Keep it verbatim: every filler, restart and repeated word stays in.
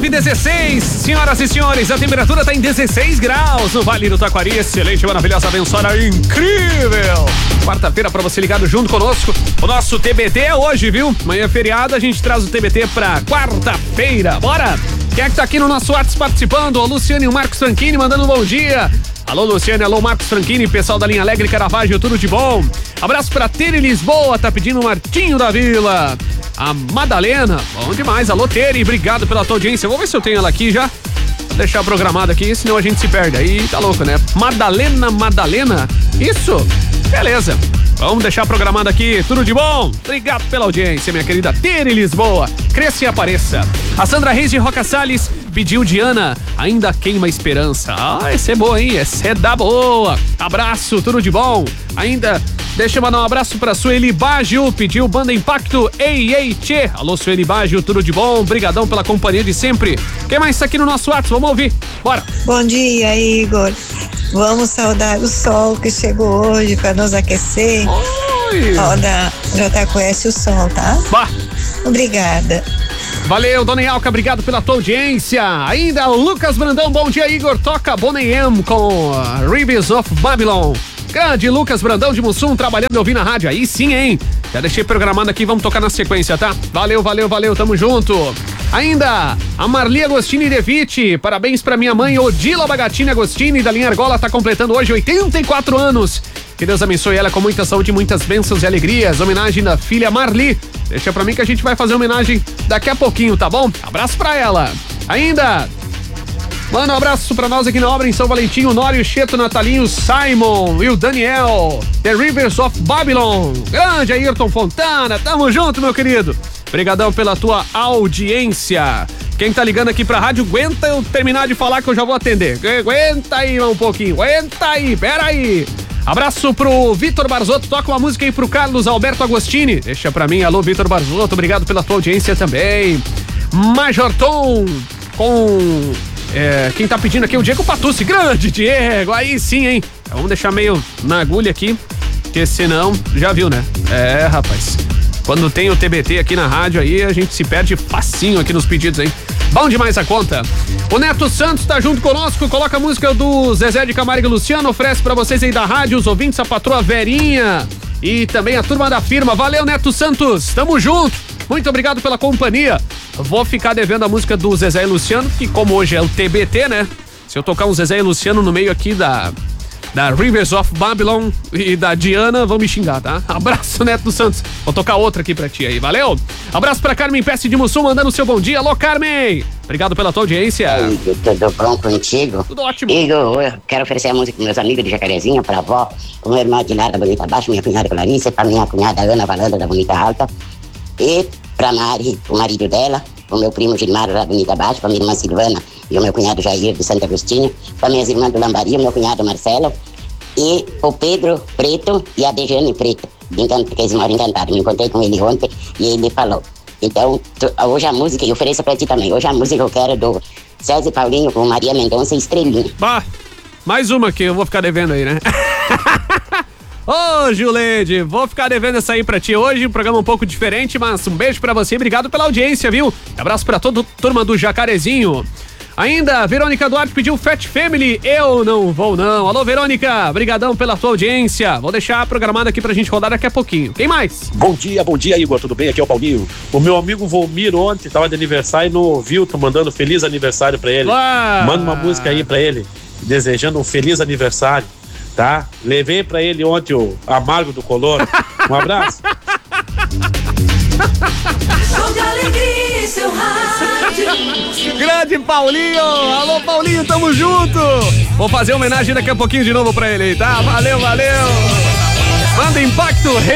e dezesseis, senhoras e senhores, a temperatura tá em dezesseis graus no Vale do Taquari, excelente, maravilhosa, abençoada, incrível. Quarta-feira pra você ligado junto conosco, o nosso T B T é hoje, viu? Amanhã é feriado, a gente traz o T B T pra quarta-feira, bora! Quem é que tá aqui no nosso WhatsApp participando? O Luciano e o Marcos Franchini mandando um bom dia. Alô, Luciano, alô, Marcos Franchini, pessoal da linha Alegre Caravaggio, tudo de bom? Abraço pra Tere Lisboa, tá pedindo o Martinho da Vila. A Madalena, bom demais, alô Tere, obrigado pela tua audiência. Vou ver se eu tenho ela aqui já. Vou deixar programado aqui, senão a gente se perde. Aí tá louco, né? Madalena, Madalena, isso? Beleza. Vamos deixar programado aqui, tudo de bom? Obrigado pela audiência, minha querida Tere Lisboa. Cresça e apareça. A Sandra Reis de Roca Salles pediu Diana, ainda queima a esperança. Ah, essa é boa, hein? Essa é da boa. Abraço, tudo de bom? Ainda, deixa eu mandar um abraço pra Sueli Baggio, pediu Banda Impacto, ei, ei, tchê. Alô, Sueli Baggio, tudo de bom? Obrigadão pela companhia de sempre. Quem mais tá aqui no nosso WhatsApp? Vamos ouvir, bora. Bom dia, Igor. Vamos saudar o sol que chegou hoje pra nos aquecer. Oi. Roda J Quest o sol, tá? Bah. Obrigada. Valeu, Dona Ialca, obrigado pela tua audiência. Ainda o Lucas Brandão, bom dia, Igor. Toca Bonnie M com uh, Rivers of Babylon. Grande Lucas Brandão de Mussum, trabalhando e ouvindo na rádio. Aí sim, hein? Já deixei programado aqui, vamos tocar na sequência, tá? Valeu, valeu, valeu, tamo junto. Ainda a Marli Agostini Devitti, parabéns pra minha mãe Odila Bagatini Agostini da linha Argola, tá completando hoje oitenta e quatro anos. Que Deus abençoe ela com muita saúde, muitas bênçãos e alegrias. Homenagem da filha Marli. Deixa pra mim que a gente vai fazer homenagem daqui a pouquinho, tá bom? Abraço pra ela. Ainda, manda um abraço pra nós aqui na obra em São Valentim, o Nório, Cheto, Natalinho, Simon e o Daniel, The Rivers of Babylon. Grande Ayrton Fontana, tamo junto, meu querido. Obrigadão pela tua audiência. Quem tá ligando aqui pra rádio, aguenta eu terminar de falar que eu já vou atender. Aguenta aí um pouquinho, aguenta aí, pera aí. Abraço pro Vitor Barzotto, toca uma música aí pro Carlos Alberto Agostini. Deixa pra mim, alô Vitor Barzotto, obrigado pela tua audiência também. Major Tom com... É, quem tá pedindo aqui é o Diego Patucci, grande Diego, aí sim, hein? Vamos deixar meio na agulha aqui, porque senão, já viu, né? É, rapaz, quando tem o T B T aqui na rádio aí, a gente se perde facinho aqui nos pedidos, hein? Bom demais a conta. O Neto Santos tá junto conosco, coloca a música do Zezé de Camargo e Luciano, oferece pra vocês aí da rádio, os ouvintes, a patroa Verinha e também a turma da firma. Valeu, Neto Santos, tamo junto. Muito obrigado pela companhia. Vou ficar devendo a música do Zezé e Luciano, que como hoje é o T B T, né? Se eu tocar um Zezé e Luciano no meio aqui da, da Rivers of Babylon e da Diana, vão me xingar, tá? Abraço, Neto Santos. Vou tocar outra aqui pra ti aí, valeu? Abraço pra Carmen Peste de Mussum, mandando o seu bom dia. Alô, Carmen! Obrigado pela tua audiência. Aí, tudo bom contigo? Tudo ótimo. Igor, eu quero oferecer a música pros meus amigos de Jacarezinha, pra avó, pro meu irmão Dinar da Bonita Baixa, minha cunhada Clarice, pra minha cunhada Ana Valanda da Bonita Alta, e pra Mari, o marido dela, o meu primo Gilmar da Bonita Baixa, pra minha irmã Silvana e o meu cunhado Jair de Santo Agostinho, pra minhas irmãs do Lambari, o meu cunhado Marcelo, e o Pedro Preto e a Dejane Preto, de Encant- que eles moram encantados. Me encontrei com ele ontem e ele falou. Então, tu, hoje a música, eu ofereço pra ti também, hoje a música eu quero do César Paulinho com Maria Mendonça e Estrelinha. Bah, mais uma que eu vou ficar devendo aí, né? Ô, Gilede, vou ficar devendo essa aí pra ti hoje, um programa um pouco diferente, mas um beijo pra você, obrigado pela audiência, viu? Abraço pra toda a turma do Jacarezinho. Ainda, Verônica Duarte pediu Fat Family, eu não vou não. Alô, Verônica, brigadão pela tua audiência. Vou deixar programado aqui pra gente rodar daqui a pouquinho. Quem mais? Bom dia, bom dia, Igor, tudo bem? Aqui é o Paulinho. O meu amigo Volmir ontem tava de aniversário e não ouviu, tô mandando feliz aniversário pra ele. Uau. Manda uma música aí pra ele, desejando um feliz aniversário, tá? Levei pra ele ontem o Amargo do Color. Um abraço. Som de alegria em seu rádio. Grande Paulinho! Alô, Paulinho, tamo junto! Vou fazer homenagem daqui a pouquinho de novo pra ele aí, tá? Valeu, valeu! Banda Impacto, Rei